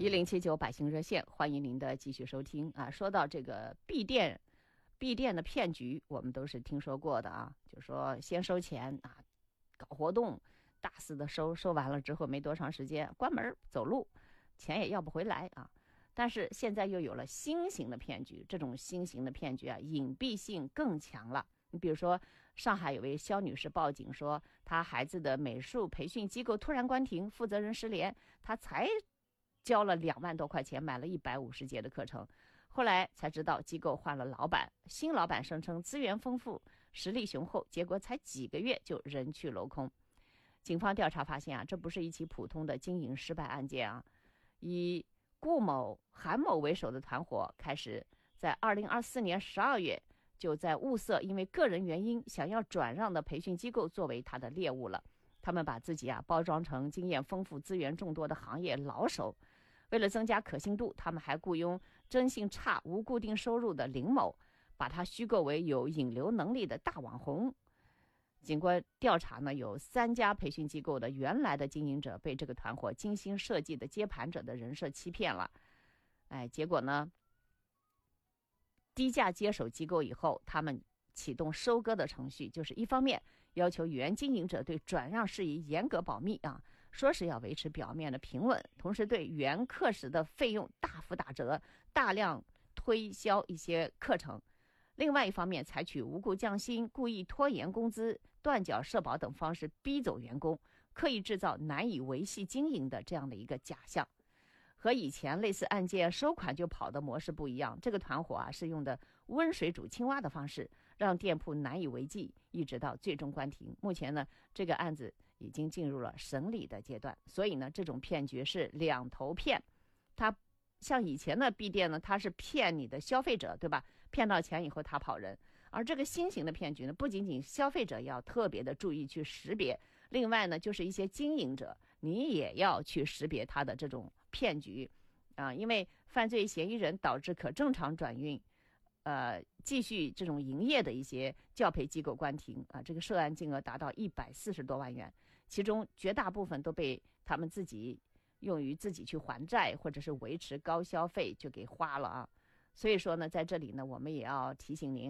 1079百姓热线，欢迎您的继续收听啊。说到这个闭店的骗局，我们都是听说过的啊。就说先收钱啊，搞活动，大肆的收完了之后，没多长时间关门走路，钱也要不回来啊。但是现在又有了新型的骗局，这种新型的骗局啊，隐蔽性更强了。你比如说，上海有位肖女士报警说，她孩子的美术培训机构突然关停，负责人失联，她才交了2万多块钱，买了150节的课程。后来才知道机构换了老板，新老板声称资源丰富，实力雄厚，结果才几个月就人去楼空。警方调查发现啊，这不是一起普通的经营失败案件啊，以顾某、韩某为首的团伙开始在2024年12月就在物色因为个人原因想要转让的培训机构作为他的猎物了。他们把自己包装成经验丰富、资源众多的行业老手，为了增加可信度，他们还雇佣征信差、无固定收入的林某，把他虚构为有引流能力的大网红。经过调查呢，有3家培训机构的原来的经营者被这个团伙精心设计的接盘者的人设欺骗了。结果呢，低价接手机构以后，他们启动收割的程序，就是一方面要求原经营者对转让事宜严格保密啊，说是要维持表面的平稳，同时对原课时的费用大幅打折，大量推销一些课程。另外一方面，采取无故降薪、故意拖延工资、断缴社保等方式逼走员工，刻意制造难以维系经营的这样的一个假象。和以前类似案件收款就跑的模式不一样，这个团伙是用的温水煮青蛙的方式，让店铺难以为继，一直到最终关停。目前呢，这个案子已经进入了审理的阶段。所以呢，这种骗局是两头骗。它像以前的闭店呢，它是骗你的消费者，对吧？骗到钱以后他跑人。而这个新型的骗局呢，不仅仅消费者要特别的注意去识别，另外呢，就是一些经营者，你也要去识别他的这种骗局啊，因为犯罪嫌疑人导致可正常转运继续这种营业的一些教培机构关停啊，这个涉案金额达到140多万元，其中绝大部分都被他们自己用于自己去还债或者是维持高消费就给花了啊。所以说呢，在这里呢，我们也要提醒您，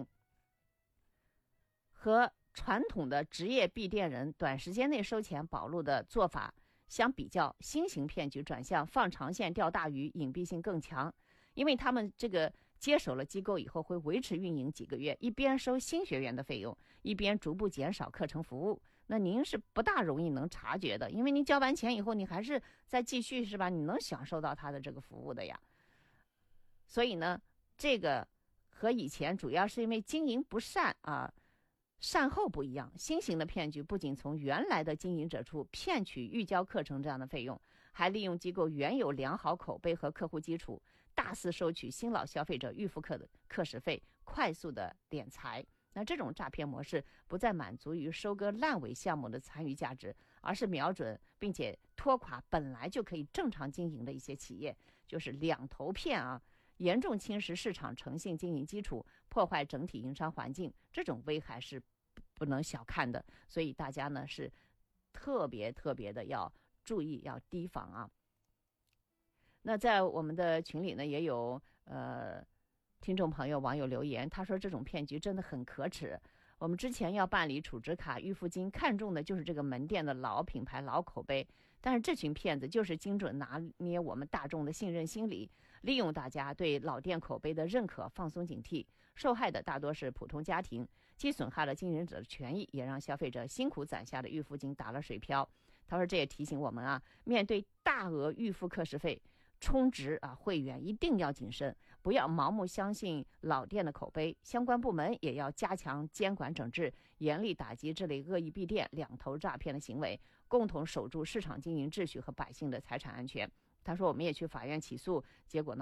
和传统的职业闭店人短时间内收钱保路的做法相比较，新型骗局转向放长线钓大鱼，隐蔽性更强。因为他们这个接手了机构以后会维持运营几个月，一边收新学员的费用，一边逐步减少课程服务。那您是不大容易能察觉的，因为您交完钱以后，你还是再继续，是吧？你能享受到他的这个服务的呀。所以呢，这个和以前主要是因为经营不善啊，善后不一样。新型的骗局不仅从原来的经营者处骗取预交课程这样的费用，还利用机构原有良好口碑和客户基础，大肆收取新老消费者预付课的课时费，快速的敛财。那这种诈骗模式不再满足于收割烂尾项目的残余价值，而是瞄准并且拖垮本来就可以正常经营的一些企业，就是两头骗啊，严重侵蚀市场诚信经营基础，破坏整体营商环境，这种危害是不能小看的。所以大家呢是特别的要注意，要提防啊。那在我们的群里呢，也有听众朋友网友留言，他说这种骗局真的很可耻。我们之前要办理储值卡预付金，看中的就是这个门店的老品牌老口碑，但是这群骗子就是精准拿捏我们大众的信任心理，利用大家对老店口碑的认可放松警惕，受害的大多是普通家庭，既损害了经营者的权益，也让消费者辛苦攒下的预付金打了水漂。他说这也提醒我们啊，面对大额预付课时费充值会员一定要谨慎，不要盲目相信老店的口碑。相关部门也要加强监管整治，严厉打击这类恶意闭店、两头诈骗的行为，共同守住市场经营秩序和百姓的财产安全。他说我们也去法院起诉，结果呢